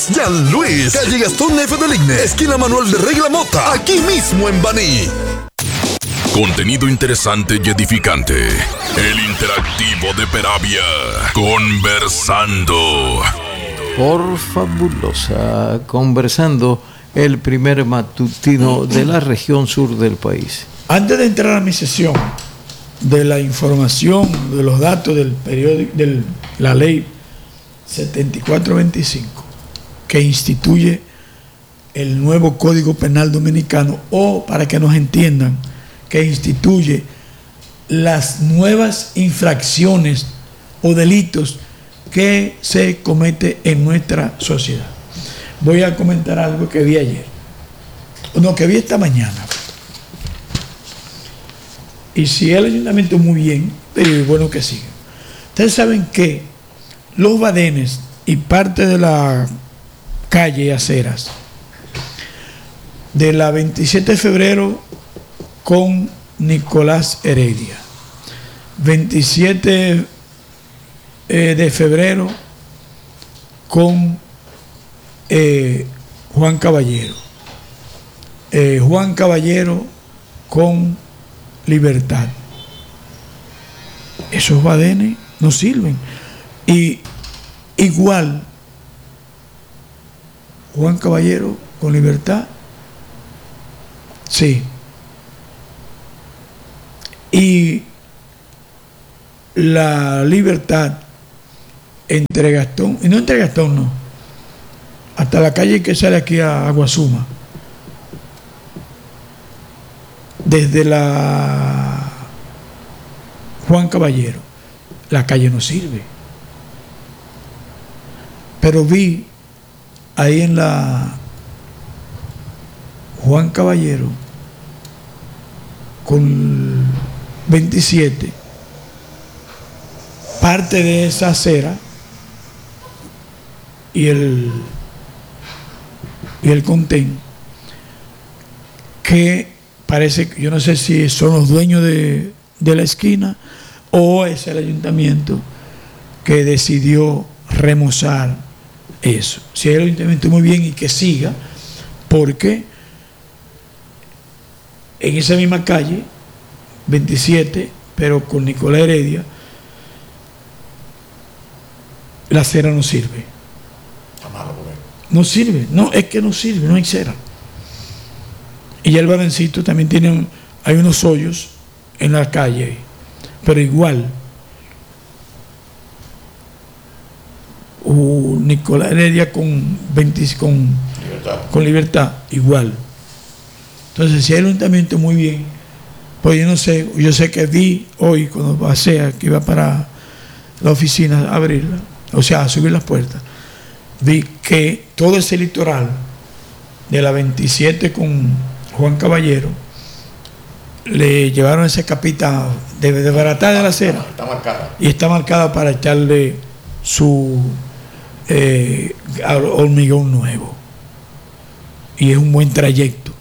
Jean Luis, calle Gastón F. del Igne, esquina Manuel de Regla Mota, aquí mismo en Baní. Contenido interesante y edificante. El interactivo de Peravia. Conversando. Por Fabulosa. Conversando, el primer matutino de la región sur del país. Antes de entrar a mi sesión de la información, de los datos del periódico, de la ley 7425, que instituye el nuevo Código Penal Dominicano, o para que nos entiendan, que instituye las nuevas infracciones o delitos que se comete en nuestra sociedad. Voy a comentar algo que vi ayer, que vi esta mañana. Y si el ayuntamiento muy bien, es bueno que siga. Ustedes saben que los badenes y parte de la calle y aceras de la 27 de febrero con Nicolás Heredia, 27 de febrero con Juan Caballero, Juan Caballero con Libertad. Esos badenes no sirven. Y igual Juan Caballero con Libertad, sí. Y la Libertad entre Gastón, y no entre Gastón, no, hasta la calle que sale aquí a Aguasuma, desde la Juan Caballero, la calle no sirve. Pero vi ahí en la Juan Caballero con 27, parte de esa acera y el contén, que parece, yo no sé si son los dueños de la esquina o es el ayuntamiento que decidió remozar eso. Si el ayuntamiento, muy bien, y que siga, porque en esa misma calle 27, pero con Nicolás Heredia, la acera no sirve. No sirve, no, es que no sirve, no hay cera. Y ya el badencito también hay unos hoyos en la calle, pero igual Nicolás Heredia con Libertad, igual. Entonces, si el ayuntamiento, muy bien, pues yo sé que vi hoy cuando pasé, que iba para la oficina a abrirla, o sea, a subir las puertas, vi que todo ese litoral de la 27 con Juan Caballero le llevaron esa capita de baratar de la acera, está marcada, y está marcada para echarle su hormigón nuevo, y es un buen trayecto.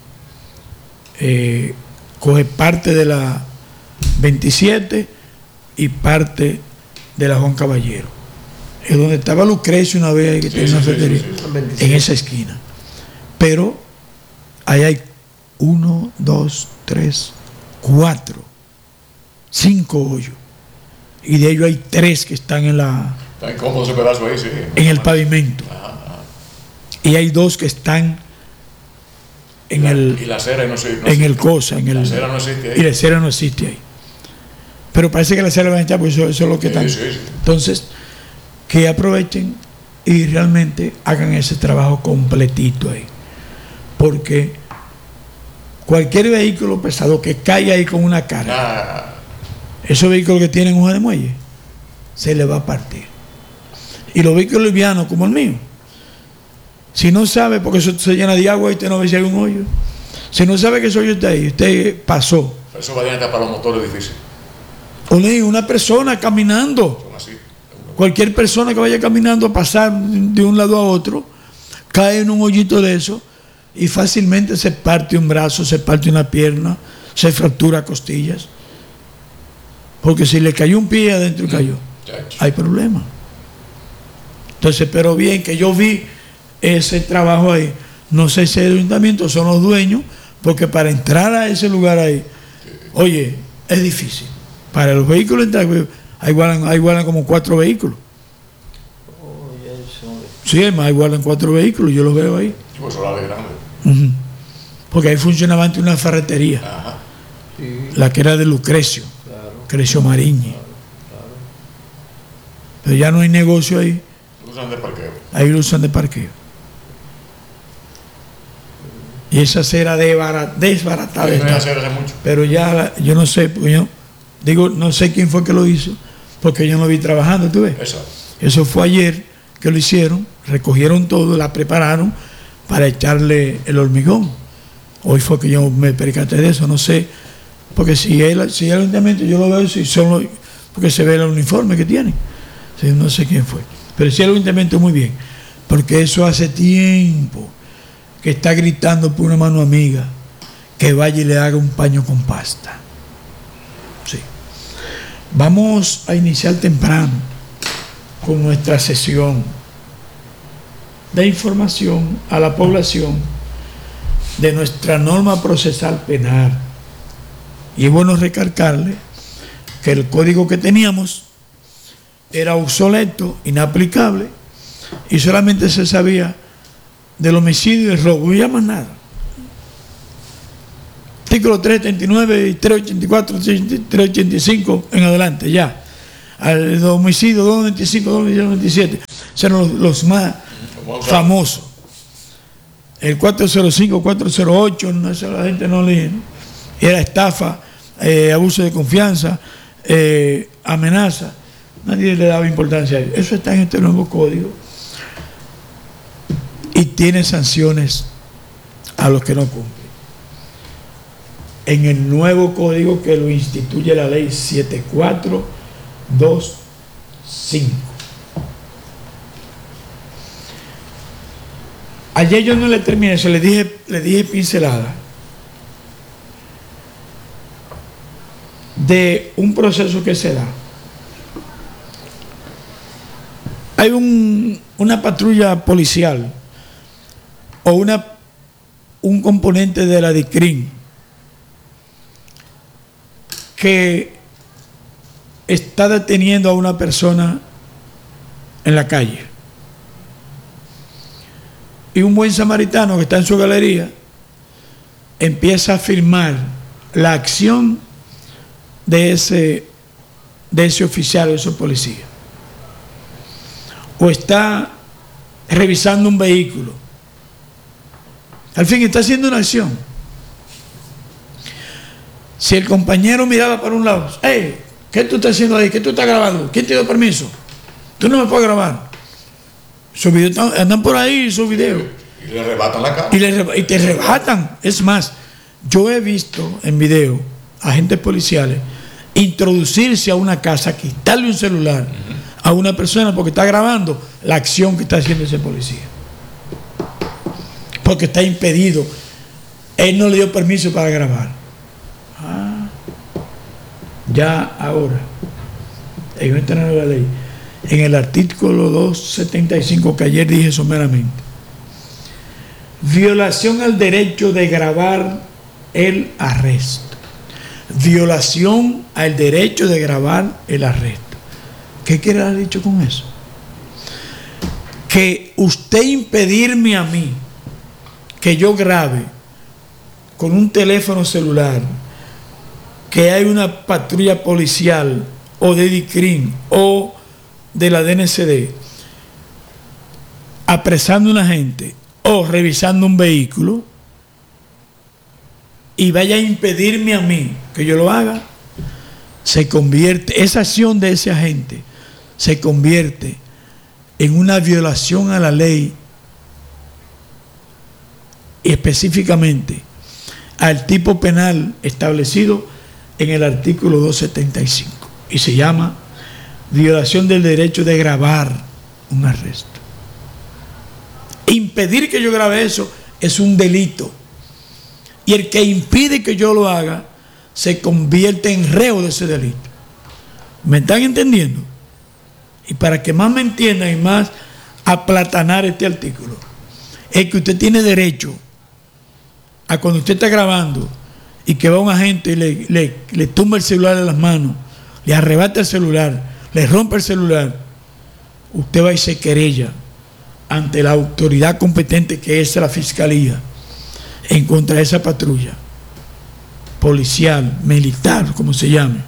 Coge parte de la 27 y parte de la Juan Caballero, es donde estaba Lucrecio una vez, que tenía una ferretería, en esa esquina. Pero ahí hay 1, 2, 3, 4, 5 hoyos, y de ellos hay 3 que están en la, está incómodo ese pedazo ahí, sí, en el pavimento, y hay 2 que están en y la acera no la acera no existe ahí. Y la acera no existe ahí. Pero parece que la acera la van a echar, pues eso es lo que están. Sí. Entonces, que aprovechen y realmente hagan ese trabajo completito ahí. Porque cualquier vehículo pesado que caiga ahí con una carga, esos vehículos que tienen hoja de muelle, se le va a partir. Y los vehículos livianos como el mío, si no sabe, porque eso se llena de agua y usted no ve si hay un hoyo, si no sabe que ese hoyo está ahí, usted pasó. Pero eso va a estar para los motores difíciles. Una persona caminando, cualquier persona que vaya caminando a pasar de un lado a otro, cae en un hoyito de eso y fácilmente se parte un brazo, se parte una pierna, se fractura costillas. Porque si le cayó un pie adentro y cayó, hay problema. Entonces, pero bien, que yo vi ese trabajo ahí. No sé si el ayuntamiento son los dueños, porque para entrar a ese lugar ahí, oye, es difícil. Para los vehículos entrar, ahí guardan como 4 vehículos. Sí, además guardan 4 vehículos, yo los veo ahí. Pues eso la de grande. Uh-huh. Porque ahí funcionaba antes una ferretería. Ajá. Sí, La que era de Lucrecio, claro, Crecio Mariñi. claro. Pero ya no hay negocio ahí, Lo usan de parqueo. ahí lo usan de parqueo. Y esa acera desbaratada No hay está. hacer hace mucho. Pero ya, yo no sé, porque yo digo, no sé quién fue que lo hizo, porque yo no vi trabajando, ¿tú ves? Eso. Eso fue ayer que lo hicieron, recogieron todo, la prepararon para echarle el hormigón. Hoy fue que yo me percaté de eso, no sé, porque si el ayuntamiento yo lo veo, si son los, porque se ve el uniforme que tienen. Sí, no sé quién fue, pero sí el ayuntamiento muy bien, porque eso hace tiempo que está gritando por una mano amiga que vaya y le haga un paño con pasta. Sí. Vamos a iniciar temprano con nuestra sesión de información a la población de nuestra norma procesal penal. Y es bueno recalcarle que el código que teníamos era obsoleto, inaplicable, y solamente se sabía del homicidio y el robo, y ya más nada. Artículo 339 y 384, 385 en adelante, ya. Al homicidio 295, 297, son los más famosos. El 405, 408, no, eso la gente no lee, ¿no? Era estafa, abuso de confianza, amenaza. Nadie le daba importancia a eso. Eso está en este nuevo código y tiene sanciones a los que no cumplen. En el nuevo código que lo instituye la ley 7425. Ayer yo no le terminé eso, le dije pincelada de un proceso que se da. Hay una patrulla policial o un componente de la DICRIN que está deteniendo a una persona en la calle. Y un buen samaritano que está en su galería empieza a filmar la acción de ese oficial o de ese policía. O está revisando un vehículo. Al fin está haciendo una acción. Si el compañero miraba para un lado, hey, ¿qué tú estás haciendo ahí? ¿Qué tú estás grabando? ¿Quién te dio permiso? Tú no me puedes grabar. Sus videos andan por ahí, sus videos. Y le arrebatan la cara. Y te arrebatan. Es más, yo he visto en video agentes policiales introducirse a una casa, quitarle un celular a una persona porque está grabando la acción que está haciendo ese policía. Porque está impedido. Él no le dio permiso para grabar. Ya ahora, en esta nueva ley, en el artículo 275 que ayer dije someramente, violación al derecho de grabar el arresto. Violación al derecho de grabar el arresto. ¿Qué quiere haber dicho con eso? Que usted impedirme a mí que yo grabe con un teléfono celular que hay una patrulla policial o de DICRIN o de la DNCD apresando a una gente o revisando un vehículo y vaya a impedirme a mí que yo lo haga, se convierte, esa acción de ese agente se convierte en una violación a la ley y específicamente al tipo penal establecido en el artículo 275 y se llama violación del derecho de grabar un arresto. Impedir que yo grabe eso es un delito y el que impide que yo lo haga se convierte en reo de ese delito. ¿Me están entendiendo? Y para que más me entiendan y más aplatanar este artículo, es que usted tiene derecho a cuando usted está grabando y que va un agente y le tumba el celular de las manos, le arrebata el celular, le rompe el celular, usted va y se querella ante la autoridad competente que es la fiscalía en contra de esa patrulla policial, militar, como se llame,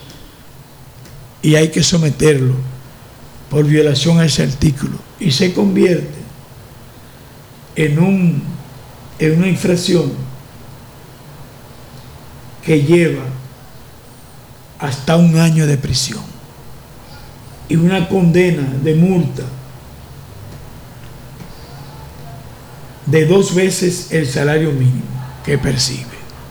y hay que someterlo por violación a ese artículo y se convierte en una infracción que lleva hasta 1 año de prisión y una condena de multa de 2 veces el salario mínimo que percibe.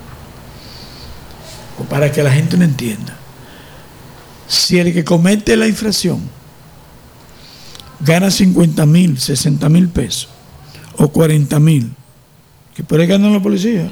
O para que la gente no entienda, si el que comete la infracción gana 50,000, 60,000 pesos o 40,000, que por ahí ganan la policía.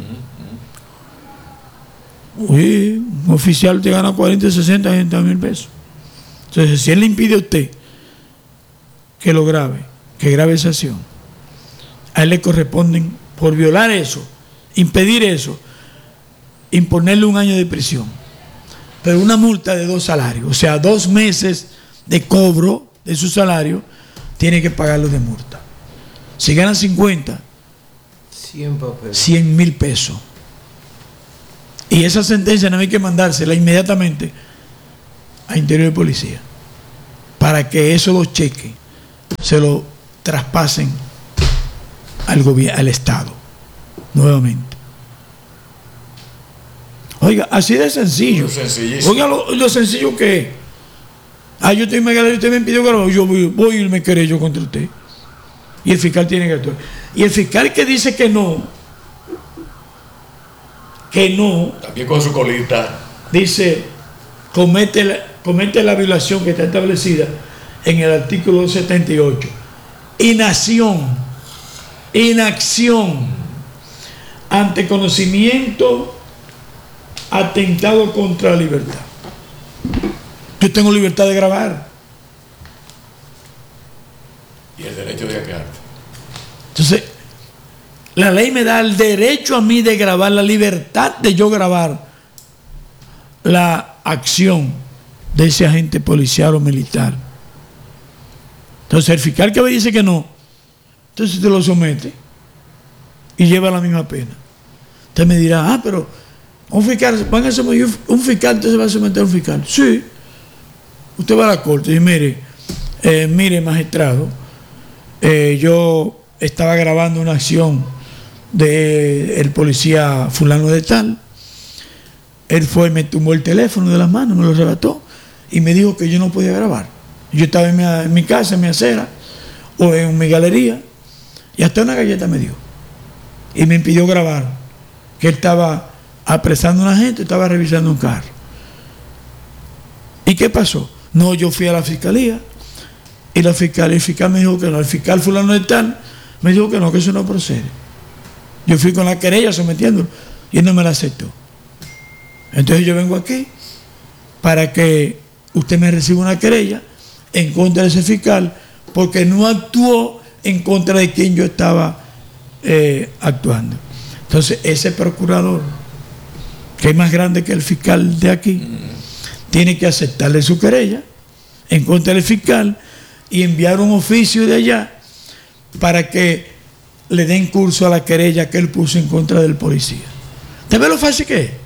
Uy, un oficial te gana 40, 60, 60,000 pesos. Entonces, si él le impide a usted que lo grabe, que grabe esa acción, a él le corresponden, por violar eso, impedir eso, imponerle 1 año de prisión, pero una multa de 2 salarios, o sea, 2 meses de cobro de su salario, tiene que pagarlo de multa. Si gana 50, 100,000 pesos. Y esa sentencia no hay que mandársela inmediatamente a Interior de Policía para que esos 2 cheques se lo traspasen al gobierno, al Estado, nuevamente. Oiga, así de sencillo. Oiga, lo sencillo que es. Yo estoy en Megalería, usted me pidió que yo voy y me querello contra usted. Y el fiscal tiene que actuar. Y el fiscal que dice que no, también con su colita, dice, comete la violación que está establecida en el artículo 78. Inacción ante conocimiento, atentado contra la libertad. Yo tengo libertad de grabar. y el derecho de quedarte. Entonces, la ley me da el derecho a mí de grabar, la libertad de yo grabar la acción de ese agente policial o militar. Entonces, el fiscal que me dice que no, entonces te lo somete y lleva la misma pena. Usted me dirá, pero un fiscal, un fiscal entonces va a someter a un fiscal. Sí. Usted va a la corte y dice, mire magistrado, yo estaba grabando una acción del policía fulano de tal. Él fue y me tumbó el teléfono de las manos, me lo arrebató y me dijo que yo no podía grabar. Yo estaba en mi casa, en mi acera o en mi galería y hasta una galleta me dio y me impidió grabar, que él estaba apresando a una gente, estaba revisando un carro. ¿Y qué pasó? No, yo fui a la fiscalía y el fiscal me dijo que no, el fiscal fulano de tal me dijo que no, que eso no procede. Yo fui con la querella sometiéndolo y él no me la aceptó. Entonces yo vengo aquí para que usted me reciba una querella en contra de ese fiscal porque no actuó en contra de quien yo estaba actuando. Entonces ese procurador, que es más grande que el fiscal de aquí, tiene que aceptarle su querella en contra del fiscal y enviar un oficio de allá para que le den curso a la querella que él puso en contra del policía. ¿Te ve lo fácil que es?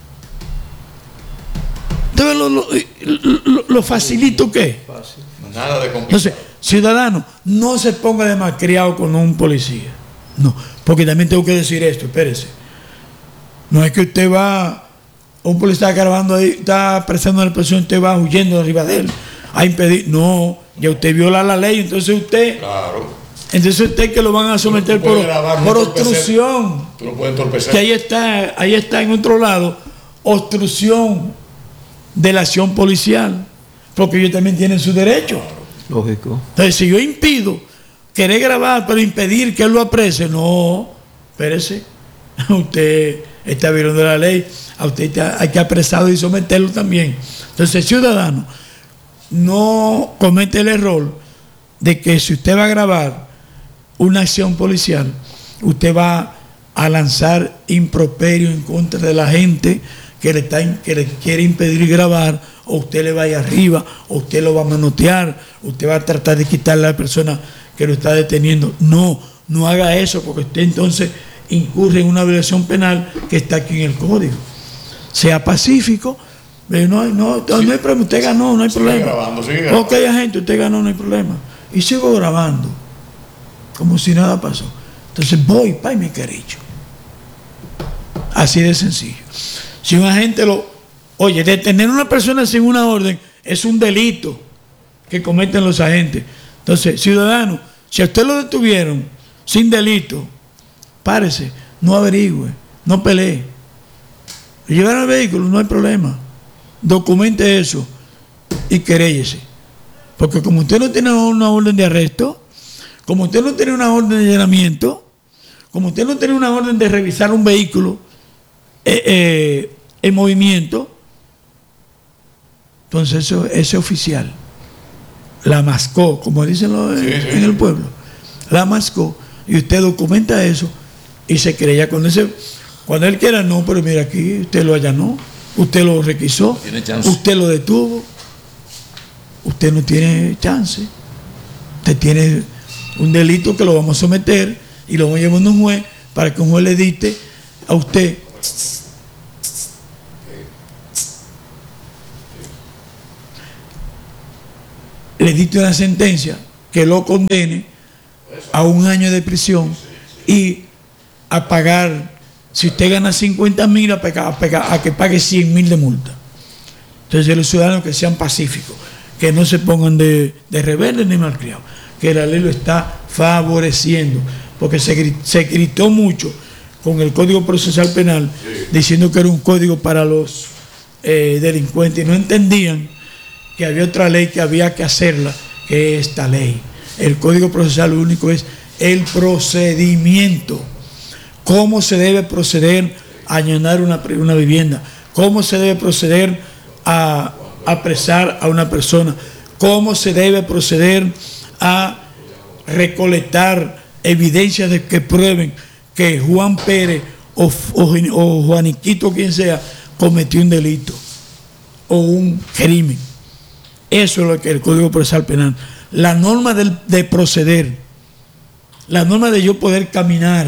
¿Te ve lo facilito que es? Nada de complicado. Entonces, ciudadano, no se ponga de malcriado con un policía. No, porque también tengo que decir esto, espérese. No es que usted va, un policía está grabando ahí, está prestando la presión, usted va huyendo de arriba de él a impedir. No, ya usted viola la ley, entonces usted. Claro. Entonces usted que lo van a someter por obstrucción. Tú no puedes entorpecer. Que ahí está en otro lado, obstrucción de la acción policial, porque ellos también tienen su derecho. Lógico. Entonces, si yo impido querer grabar, pero impedir que él lo aprecie, no, espérese, usted está violando la ley, a usted hay que apresarlo y someterlo también. Entonces, ciudadano, no comete el error de que si usted va a grabar una acción policial, usted va a lanzar improperio en contra de la gente que le quiere impedir grabar, o usted le vaya arriba, o usted lo va a manotear, usted va a tratar de quitarle a la persona que lo está deteniendo. No haga eso, porque usted entonces incurre en una violación penal que está aquí en el código. Sea pacífico, no hay problema, usted ganó, no hay problema. Sigue grabando. Ok, agente, usted ganó, no hay problema. Y sigo grabando, como si nada pasó. Entonces voy, pa' mi querido. Así de sencillo. Si un agente detener a una persona sin una orden es un delito que cometen los agentes. Entonces, ciudadano, si a usted lo detuvieron sin delito, párese, no averigüe, no pelee. Llegar al vehículo, no hay problema. Documente eso y queréllese. Porque como usted no tiene una orden de arresto, como usted no tiene una orden de allanamiento, como usted no tiene una orden de revisar un vehículo en movimiento, entonces ese oficial la mascó, como dicen en el pueblo, la mascó, y usted documenta eso y se querella cuando él quiera. No, pero mira, aquí usted lo allanó, usted lo requisó, usted lo detuvo, usted no tiene chance, usted tiene un delito que lo vamos a someter y lo vamos a llevar a un juez para que un juez le dicte a usted le dicte una sentencia que lo condene a 1 año de prisión y a pagar, si usted gana 50,000, a que pague 100,000 de multa. Entonces los ciudadanos que sean pacíficos, que no se pongan de rebeldes ni malcriados, que la ley lo está favoreciendo, porque se gritó mucho con el Código Procesal Penal diciendo que era un código para los delincuentes, y no entendían que había otra ley que había que hacerla, que es esta ley. El Código Procesal lo único es el procedimiento, cómo se debe proceder a allanar una vivienda, cómo se debe proceder a apresar a una persona, cómo se debe proceder a recolectar evidencias de que prueben que Juan Pérez o Juaniquito, quien sea, cometió un delito o un crimen. Eso es lo que el Código Procesal Penal, la norma de proceder, la norma de yo poder caminar,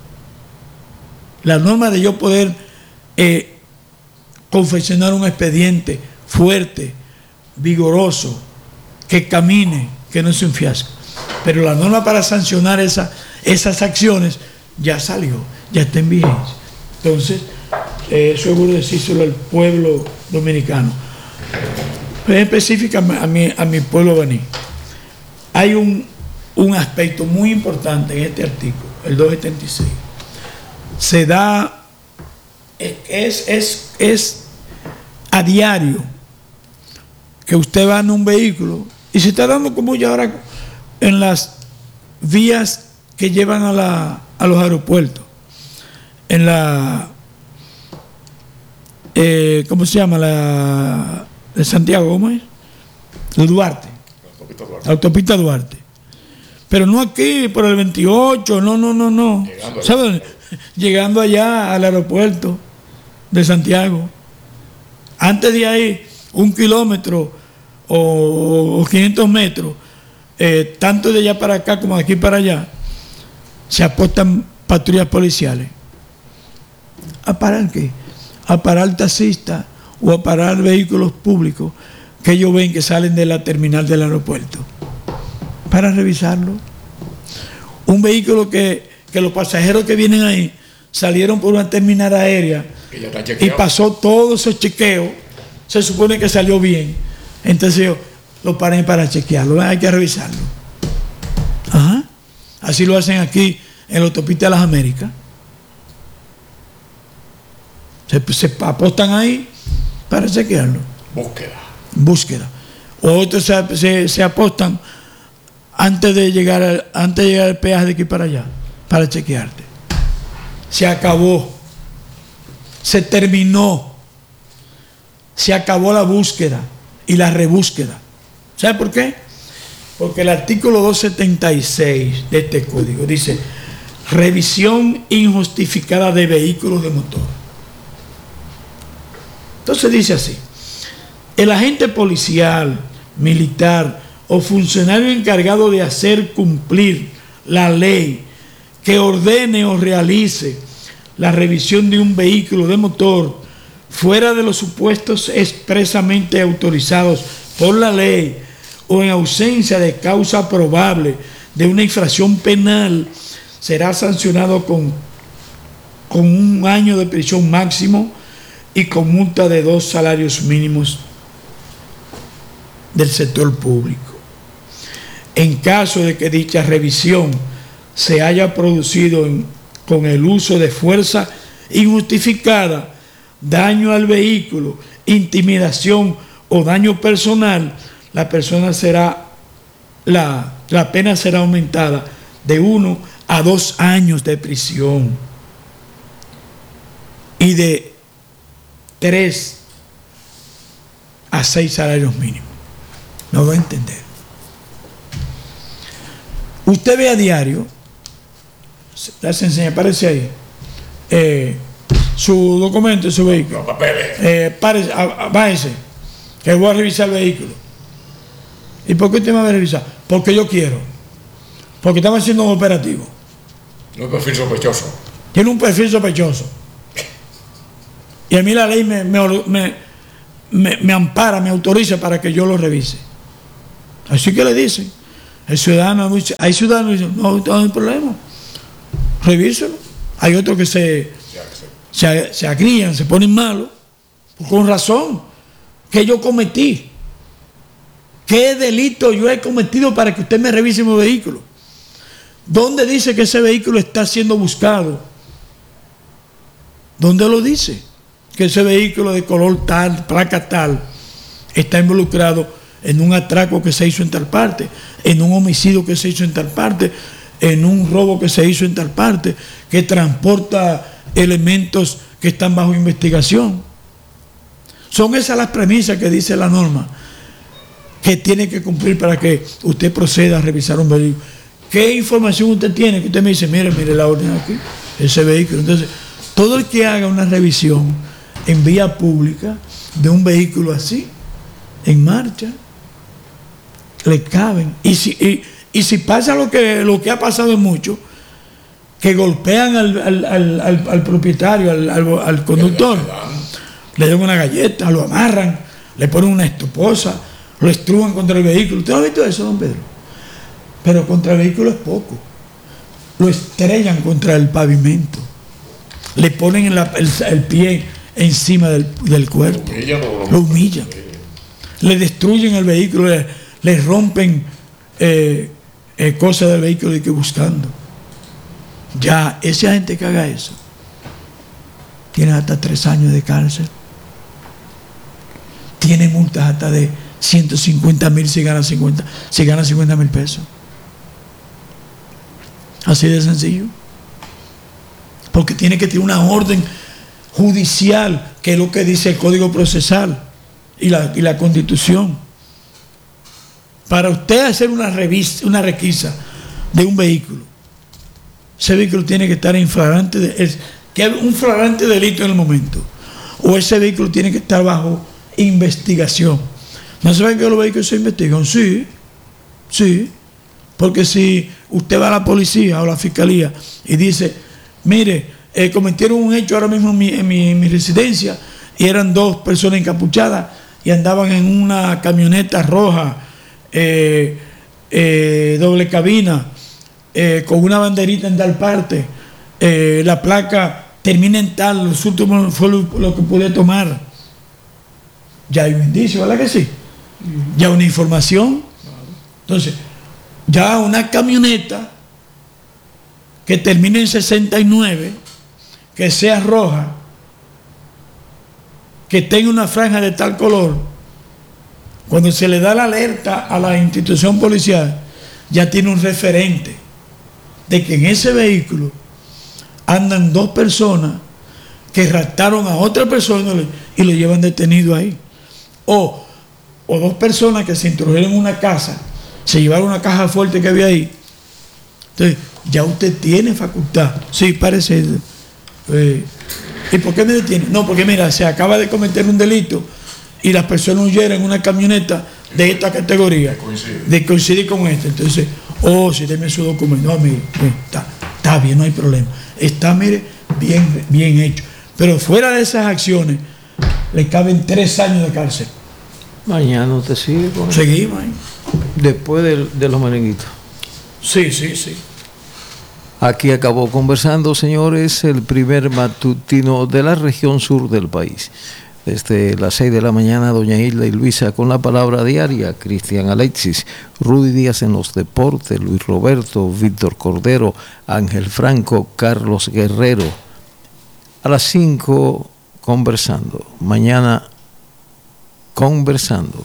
la norma de yo poder confeccionar un expediente fuerte, vigoroso, que camine, que no sea un fiasco. Pero la norma para sancionar esas acciones ya salió, ya está en vigencia. Entonces, seguro decírselo al pueblo dominicano. En específico a mi pueblo baní. Hay un aspecto muy importante en este artículo, el 276. Se da, es a diario que usted va en un vehículo y se está dando como ya ahora en las vías que llevan a los aeropuertos, en la ¿cómo se llama? La de Santiago, ¿cómo es? De Duarte. La autopista Duarte. Pero no aquí, por el 28, no. ¿Sabes? Llegando allá al aeropuerto de Santiago. Antes de ahí, 1 kilómetro o 500 metros, tanto de allá para acá como de aquí para allá, se apostan patrullas policiales. ¿A parar qué? A parar taxistas o a parar vehículos públicos que ellos ven que salen de la terminal del aeropuerto para revisarlo. Un vehículo que los pasajeros que vienen ahí salieron por una terminal aérea y pasó todos esos chequeos, se supone que salió bien, entonces lo paren para chequearlo, hay que revisarlo. Ajá. Así lo hacen aquí en la autopista de las Américas. Se apostan ahí para chequearlo. Búsqueda. Otros se apostan antes de llegar al peaje de aquí para allá, para chequearte. Se acabó. Se terminó. Se acabó la búsqueda y la rebúsqueda. ¿Sabe por qué? porque el artículo 276 de este código dice: revisión injustificada de vehículos de motor. Entonces dice así: el agente policial, militar o funcionario encargado de hacer cumplir la ley que ordene o realice la revisión de un vehículo de motor fuera de los supuestos expresamente autorizados por la ley o en ausencia de causa probable de una infracción penal, será sancionado con 1 año de prisión máximo y con multa de 2 salarios mínimos del sector público. En caso de que dicha revisión se haya producido con el uso de fuerza injustificada, daño al vehículo, intimidación o daño personal, la pena será aumentada de 1 a 2 años de prisión y de 3 a 6 salarios mínimos. No va a entender. Usted ve a diario, las enseña, aparece ahí, su documento, su vehículo. Los papeles. Váyase, que voy a revisar el vehículo. ¿Y por qué usted me va a revisar? Porque yo quiero. Porque estamos haciendo un operativo. No es perfil sospechoso. Tiene un perfil sospechoso. Y a mí la ley me ampara, me autoriza para que yo lo revise. Así que le dicen. El ciudadano, hay ciudadanos que dicen: no hay problema, revíselo. Hay otros que se agrían, se ponen malos, con razón. ¿Qué yo cometí? ¿Qué delito yo he cometido para que usted me revise mi vehículo? ¿Dónde dice que ese vehículo está siendo buscado? ¿Dónde lo dice? Que ese vehículo de color tal, placa tal, está involucrado en un atraco que se hizo en tal parte, en un homicidio que se hizo en tal parte, en un robo que se hizo en tal parte, que transporta elementos que están bajo investigación. Son esas las premisas que dice la norma que tiene que cumplir para que usted proceda a revisar un vehículo. ¿Qué información usted tiene? Que usted me dice: mire la orden aquí, ese vehículo. Entonces, todo el que haga una revisión en vía pública de un vehículo así, en marcha, le caben. Y si pasa lo que ha pasado mucho, que golpean al propietario, al conductor, le dan una galleta, lo amarran, le ponen una estoposa, lo estrujan contra el vehículo. ¿Usted no ha visto eso, don Pedro? Pero contra el vehículo es poco. Lo estrellan contra el pavimento, le ponen el pie encima del cuerpo, lo humillan, le destruyen el vehículo, le rompen cosas del vehículo y que buscando. Ya esa gente que haga eso tiene hasta 3 años de cárcel, tiene multas hasta de 150,000 si gana 50,000 pesos. Así de sencillo. Porque tiene que tener una orden judicial, que es lo que dice el Código Procesal y la Constitución. Para usted hacer una requisa de un vehículo, ese vehículo tiene que estar en que hay un flagrante delito en el momento, o ese vehículo tiene que estar bajo investigación. ¿No saben que los vehículos se investigan? Sí, porque si usted va a la policía o a la fiscalía y dice: mire, cometieron un hecho ahora mismo en mi residencia, y eran 2 personas encapuchadas y andaban en una camioneta roja, doble cabina, con una banderita en tal parte, la placa termina en tal, los últimos fue lo que pude tomar. Ya hay un indicio, ¿verdad que sí? Ya una información. Entonces, ya una camioneta que termine en 69, que sea roja, que tenga una franja de tal color, cuando se le da la alerta a la institución policial, ya tiene un referente de que en ese vehículo andan 2 personas que raptaron a otra persona y lo llevan detenido ahí. O 2 personas que se introdujeron en una casa se llevaron una caja fuerte que había ahí. Entonces, ya usted tiene facultad. Sí, parece. ¿Y por qué me detiene? No, porque mira, se acaba de cometer un delito y las personas huyeron en una camioneta de esta categoría, de coincidir con este. Entonces, si deme su documento. No, mire, está bien, no hay problema. Está, mire, bien hecho. Pero fuera de esas acciones, le caben 3 años de cárcel. Mañana usted sigue con eso. Seguimos ahí. Después de los merenguitos. Sí. Aquí acabó conversando, señores, el primer matutino de la región sur del país. Desde las 6 de la mañana, doña Hilda y Luisa con la palabra diaria, Cristian Alexis, Rudy Díaz en los deportes, Luis Roberto, Víctor Cordero, Ángel Franco, Carlos Guerrero. A las 5, conversando. Mañana, conversando.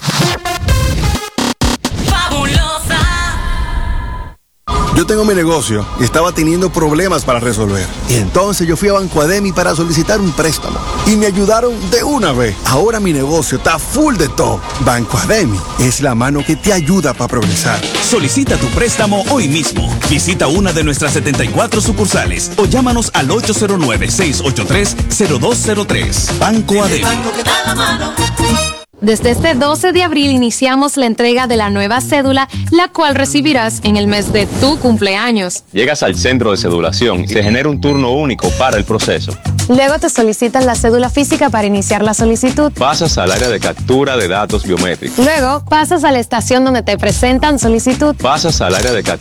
Yo tengo mi negocio y estaba teniendo problemas para resolver. Y entonces yo fui a Banco Ademi para solicitar un préstamo. Y me ayudaron de una vez. Ahora mi negocio está full de todo. Banco Ademi es la mano que te ayuda para progresar. Solicita tu préstamo hoy mismo. Visita una de nuestras 74 sucursales o llámanos al 809-683-0203. Banco Ademi. Desde este 12 de abril iniciamos la entrega de la nueva cédula, la cual recibirás en el mes de tu cumpleaños. Llegas al centro de cedulación y se genera un turno único para el proceso. Luego te solicitan la cédula física para iniciar la solicitud. Pasas al área de captura de datos biométricos. Luego pasas a la estación donde te presentan solicitud. Pasas al área de captura